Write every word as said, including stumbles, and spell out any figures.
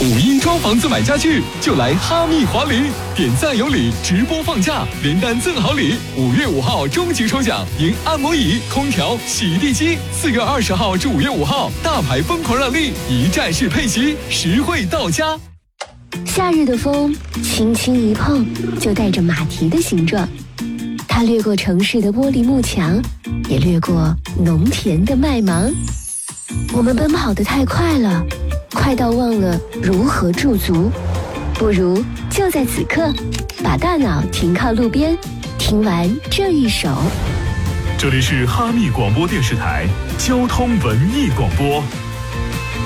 五一装房子买家具就来哈密华礼，点赞有礼，直播放价，连单赠好礼。五月五号终极抽奖，赢按摩椅、空调、洗地机。四月二十号至五月五号，大牌疯狂让利，一站式配息，实惠到家。 夏日的风，轻轻一碰就带着马蹄的形状，它掠过城市的玻璃幕墙，也掠过农田的麦芒。我们奔跑得太快了，快到忘了如何驻足。不如就在此刻，把大脑停靠路边，听完这一首。 这里是哈密广播电视台交通文艺广播。